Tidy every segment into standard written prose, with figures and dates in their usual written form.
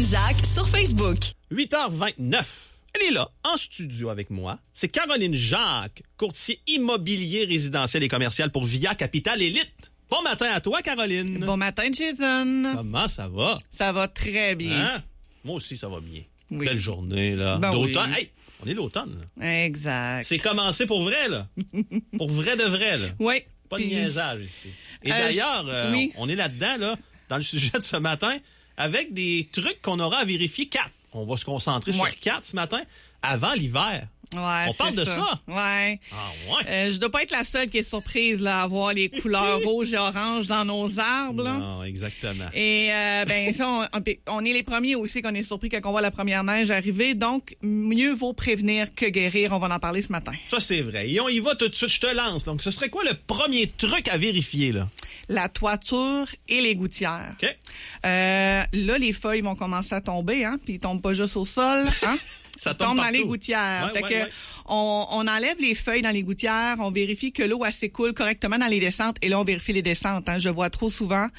Jacques sur Facebook. 8h29. Elle est là, en studio avec moi. C'est Caroline Jacques, courtier immobilier résidentiel et commercial pour Via Capital Élite. Bon matin à toi, Caroline. Bon matin, Jason. Comment ça va? Ça va très bien. Hein? Moi aussi, ça va bien. Oui. Belle journée, là. Ben d'automne. oui. Hey, on est l'automne, là. Exact. C'est commencé pour vrai, là. Pour vrai de vrai, là. Oui. Pas de Puis- niaisage ici. Et d'ailleurs, oui. on est là-dedans, là, dans le sujet de ce matin, avec des trucs qu'on aura à vérifier 4. On va se concentrer Ouais. sur 4 ce matin, avant l'hiver. Ouais, On parle c'est de ça? Ouais. Ah ouais? Je dois pas être la seule qui est surprise là, à voir les couleurs rouge et orange dans nos arbres. Là. Non, exactement. Et ben ça, on est les premiers aussi qu'on est surpris quand on voit la première neige arriver. Donc, mieux vaut prévenir que guérir. On va en parler ce matin. Ça, c'est vrai. Et on y va tout de suite. Je te lance. Donc, ce serait quoi le premier truc à vérifier, là? La toiture et les gouttières. OK? Là, les feuilles vont commencer à tomber, hein, puis ils tombent pas juste au sol, hein. Ça Ils tombe tombent dans partout. les gouttières. Ouais, Fait ouais, que ouais. on enlève les feuilles dans les gouttières, on vérifie que l'eau elle s'écoule correctement dans les descentes, et là on vérifie les descentes. Hein. Je vois trop souvent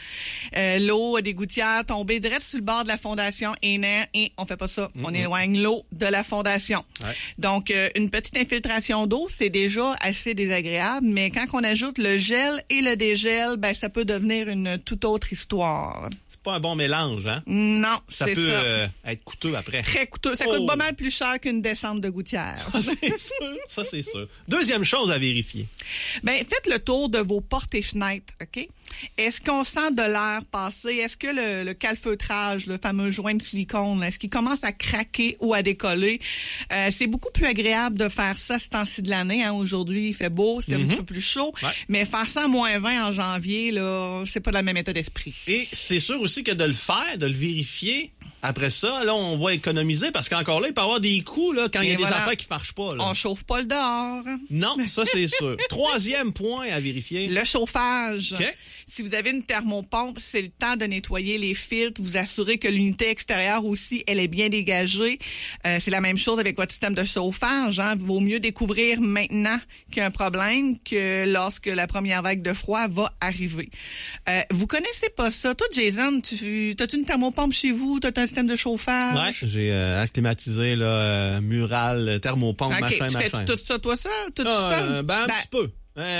l'eau des gouttières tomber direct sur le bord de la fondation et on fait pas ça. On éloigne l'eau de la fondation. Ouais. Donc une petite infiltration d'eau, c'est déjà assez désagréable, mais quand on ajoute le gel et le dégel, ben ça peut devenir une toute autre histoire. C'est pas un bon mélange, hein? Non, Ça c'est peut ça. être coûteux après. Très coûteux. Ça Oh. coûte pas mal plus cher qu'une descente de gouttière. Ça, c'est sûr. Ça, c'est sûr. Deuxième chose à vérifier. Ben, faites le tour de vos portes et fenêtres, OK? Est-ce qu'on sent de l'air passer? Est-ce que le calfeutrage, le fameux joint de silicone, est-ce qu'il commence à craquer ou à décoller? C'est beaucoup plus agréable de faire ça ce temps-ci de l'année. Hein? Aujourd'hui, il fait beau, c'est un petit peu plus chaud. Ouais. Mais faire ça à -20 en janvier, là, c'est pas dans le même état d'esprit. Et c'est sûr aussi que de le faire, de le vérifier, après ça, là, on va économiser parce qu'encore là, il peut y avoir des coûts là, quand il y a Et des voilà. affaires qui marchent pas. Là. On chauffe pas le dehors. Non, ça, c'est sûr. Troisième point à vérifier. Le chauffage. OK. Si vous avez une thermopompe, c'est le temps de nettoyer les filtres, vous assurer que l'unité extérieure aussi, elle est bien dégagée. C'est la même chose avec votre système de chauffage. Hein. Vaut mieux découvrir maintenant qu'il y a un problème que lorsque la première vague de froid va arriver. Vous connaissez pas ça? Toi, Jason, t'as-tu une thermopompe chez vous? T'as un système de chauffage? Ouais, j'ai acclimatisé là, mural, thermopompe, OK. machin. Tu fais tout ça, toi, ça? Tout ça? Ben, un petit peu.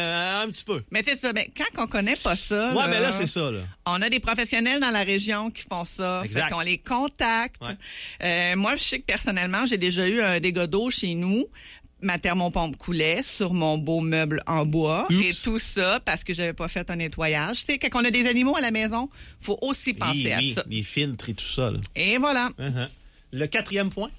Un petit peu. Mais c'est ça, mais quand on connaît pas ça... Ouais, mais là, c'est ça. Là. On a des professionnels dans la région qui font ça. Exact. Fait qu'on les contacte. Ouais. Moi, je sais que personnellement, j'ai déjà eu un dégât d'eau chez nous. Ma thermopompe coulait sur mon beau meuble en bois. Oups. Et tout ça parce que j'avais pas fait un nettoyage. Tu sais, quand on a des animaux à la maison, faut aussi penser à ça. Les filtres et tout ça. Là. Et voilà. Uh-huh. Le quatrième point?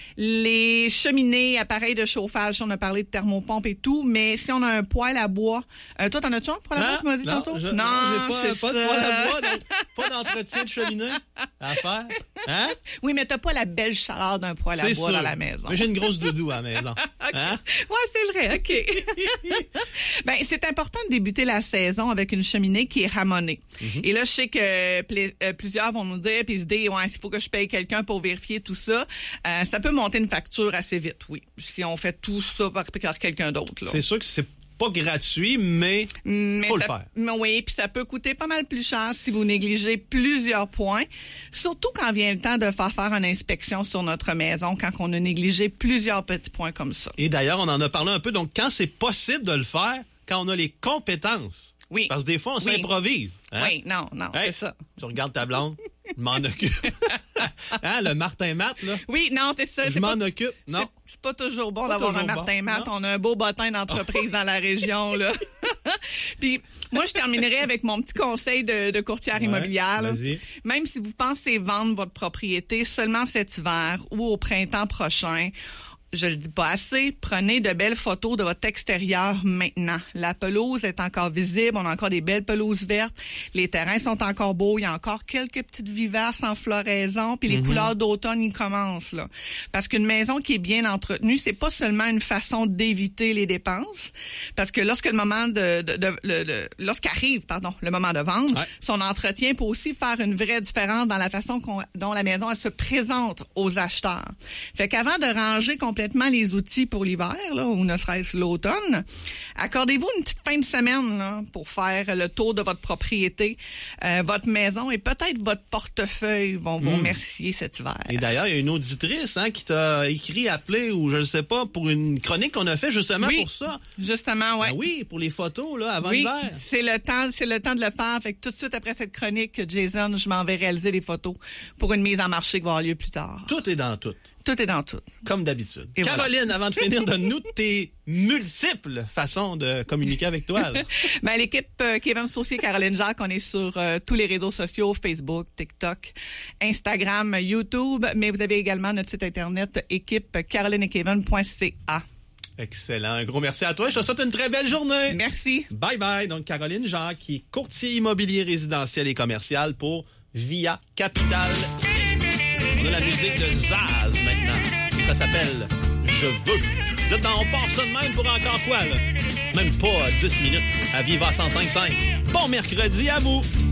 Les cheminées, appareils de chauffage, on a parlé de thermopompe et tout, mais si on a un poêle à bois, toi, t'en as-tu un poêle à bois, tu m'as dit tantôt? J'ai c'est pas de ça. poêle à bois, donc pas d'entretien de cheminée à faire. Hein? Oui, mais t'as pas la belle chaleur d'un poêle à C'est bois sûr. dans la maison. Mais j'ai une grosse doudou à la maison. OK. Hein? Ouais, c'est vrai, OK. Ben, c'est important de débuter la saison avec une cheminée qui est ramonée. Et là, je sais que plusieurs vont nous dire, puis se dire, ouais, il faut que je paye quelqu'un pour vérifier tout ça. Ça peut monter une facture assez vite, oui. Si on fait tout ça par quelqu'un d'autre, là. C'est sûr que c'est pas gratuit, mais faut le faire. Oui, puis ça peut coûter pas mal plus cher si vous négligez plusieurs points, surtout quand vient le temps de faire une inspection sur notre maison, quand on a négligé plusieurs petits points comme ça. Et d'ailleurs, on en a parlé un peu. Donc, quand c'est possible de le faire, quand on a les compétences. Oui. Parce que des fois, on s'improvise. Hein? Oui, non, Hey, c'est ça. Tu regardes ta blonde, je m'en occupe. Hein, le Martin Matt, là? Oui, non, c'est ça. Je m'en occupe. Non. C'est pas toujours bon Pas d'avoir un toujours Martin bon, Matt. non. On a un beau bottin d'entreprise dans la région, là. Puis, moi, je terminerai avec mon petit conseil de courtière immobilière. Là. vas-y. Même si vous pensez vendre votre propriété seulement cet hiver ou au printemps prochain, je le dis pas assez, prenez de belles photos de votre extérieur maintenant. La pelouse est encore visible, on a encore des belles pelouses vertes, les terrains sont encore beaux, il y a encore quelques petites vivaces en floraison, puis les couleurs d'automne, ils commencent, là. Parce qu'une maison qui est bien entretenue, c'est pas seulement une façon d'éviter les dépenses, parce que lorsque le moment lorsqu'arrive, le moment de vendre, Ouais. son entretien peut aussi faire une vraie différence dans la façon dont la maison elle se présente aux acheteurs. Fait qu'avant de ranger complètement complètement les outils pour l'hiver, là, ou ne serait-ce l'automne, accordez-vous une petite fin de semaine là, pour faire le tour de votre propriété, votre maison et peut-être votre portefeuille vont vous remercier cet hiver. Et d'ailleurs, il y a une auditrice qui t'a écrit, appelé ou je ne sais pas, pour une chronique qu'on a fait justement pour ça. Justement, oui. Ben oui, pour les photos là avant oui, l'hiver. c'est le temps de le faire. Fait que tout de suite après cette chronique, Jason, je m'en vais réaliser des photos pour une mise en marché qui va avoir lieu plus tard. Tout est dans tout. Tout est dans tout. Comme d'habitude. Et Caroline, voilà. avant de finir, donne-nous tes multiples façons de communiquer avec toi. Là. Ben, l'équipe Kevin Saucier et Caroline Jacques, on est sur tous les réseaux sociaux, Facebook, TikTok, Instagram, YouTube, mais vous avez également notre site internet équipe carolineetkevin.ca. Excellent. Un gros merci à toi. Je te souhaite une très belle journée. Merci. Bye bye. Donc, Caroline Jacques, qui est courtier immobilier résidentiel et commercial pour Via Capital. On a la musique de Zaz maintenant. Ça s'appelle Je veux. Vous êtes dans On part ça de même pour encore quoi, là? Même pas 10 minutes à Viva 105.5. Bon mercredi à vous!